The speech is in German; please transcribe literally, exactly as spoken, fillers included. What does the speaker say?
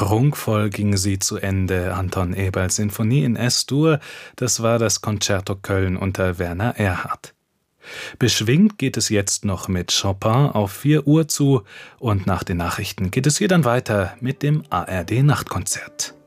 Prunkvoll ging sie zu Ende, Anton Eberls Sinfonie in S-Dur, das war das Concerto Köln unter Werner Erhardt. Beschwingt geht es jetzt noch mit Chopin auf vier Uhr zu und nach den Nachrichten geht es hier dann weiter mit dem A R D-Nachtkonzert.